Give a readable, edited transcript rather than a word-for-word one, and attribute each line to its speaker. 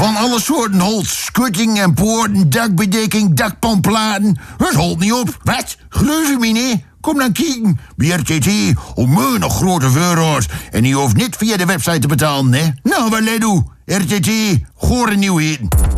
Speaker 1: Van alle soorten holt, schutting en poorten, dakbedekking, dakpanplaten. Het holt niet op. Wat? Geloof je me niet? Kom dan kijken. Bij RTT, onmeunig grote voorraad. En je hoeft niet via de website te betalen, hè? Nou, wat let u? RTT, gore nieuwheden.